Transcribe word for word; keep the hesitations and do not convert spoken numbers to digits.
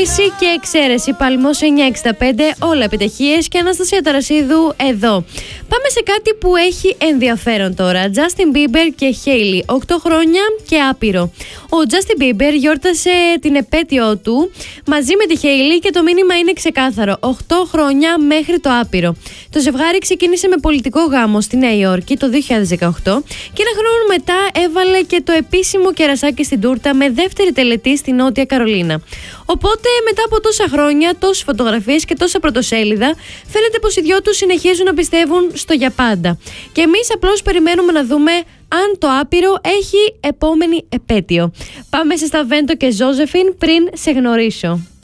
Κίνηση και εξαίρεση. Παλμός εννιακόσια εξήντα πέντε. Όλα επιτυχίες. Και Αναστασία Ταρασίδου εδώ. Πάμε σε κάτι που έχει ενδιαφέρον τώρα. Justin Bieber και Hailey. οκτώ χρόνια και άπειρο. Ο Justin Bieber γιόρτασε την επέτειό του μαζί με τη Hailey και το μήνυμα είναι ξεκάθαρο. οκτώ χρόνια μέχρι το άπειρο. Το ζευγάρι ξεκίνησε με πολιτικό γάμο στη Νέα Υόρκη το δύο χιλιάδες δεκαοκτώ και ένα χρόνο μετά έβαλε και το επίσημο κερασάκι στην τούρτα με δεύτερη τελετή στη Νότια Καρολίνα. Οπότε μετά από τόσα χρόνια, τόσες φωτογραφίες και τόσα πρωτοσέλιδα, φαίνεται πως οι δυο τους συνεχίζουν να πιστεύουν στο για πάντα. Και εμείς απλώς περιμένουμε να δούμε αν το άπειρο έχει επόμενη επέτειο. Πάμε σε Σταβέντο και Ζόζεφιν πριν σε γνωρίσω.